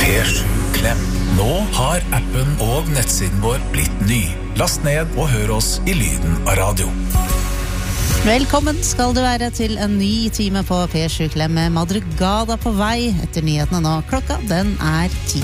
P7 Klem. Nå har appen og nettsiden vår blitt ny. Last ned og hør oss i lyden av radio. Velkommen skal du være til en ny time på P7 Klem med Madrugada på vei etter nyhetene nå. Klokka den er 10.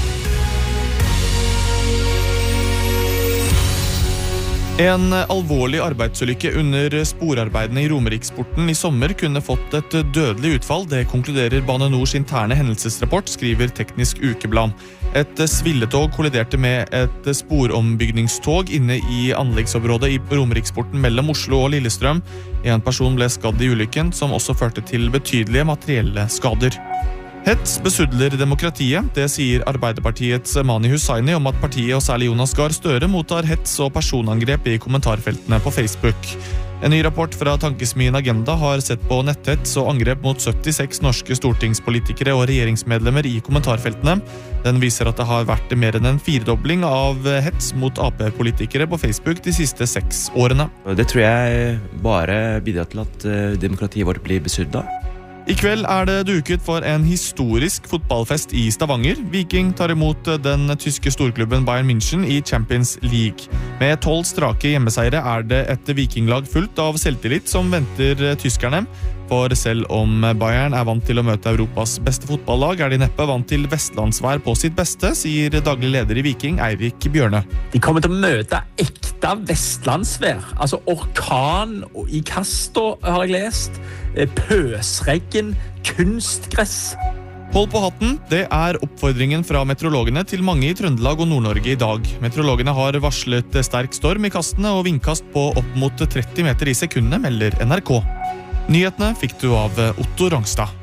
En alvorlig arbeidsulykke under sporarbeidene i Romeriksporten i sommer kunne fått et dødelig utfall. Det konkluderer Bane Nors interne hendelsesrapport, skriver Teknisk Ukeblad. Et svilletog kolliderte med et sporombygningstog inne i anleggsområdet i Romeriksporten mellom Oslo og Lillestrøm. En person ble skadd i ulykken, som også førte til betydelige materielle skader. Hets besudler demokratiet. Det sier Arbeiderpartiets Mani Hussaini om at partiet og særlig Jonas Gahr Støre mottar hets og personangrep i kommentarfeltene på Facebook. En ny rapport fra tankesmien Agenda har sett på netthets og angrep mot 76 norske stortingspolitikere og regjeringsmedlemmer i kommentarfeltene. Den viser at det har vært mer enn en firedobling av hets mot AP-politikere på Facebook de siste 6 årene. Det tror jeg bare bidrar til at demokratiet vårt blir besudlet. I kveld er det duket for en historisk fotballfest i Stavanger. Viking tar imot den tyske storklubben Bayern München i Champions League. Med 12 strake hjemmeseiere er det et vikinglag fullt av selvtillit som venter tyskerne. For selv om Bayern er vant til å møte Europas beste fotballag, er de neppe vant til vestlandsvær på sitt beste, sier daglig leder i Viking, Eirik Bjørne. De kommer til å møte ekte vestlandsvær, altså orkan i Kasto har jeg lest, pøsregn, kunstgress. Hold på hatten, det er oppfordringen fra meteorologene til mange i Trøndelag og Nord-Norge i dag. Meteorologene har varslet sterk storm i kastene og vindkast på opp mot 30 meter i sekundet, melder NRK. Nyhetene fikk du av Otto Rangstad.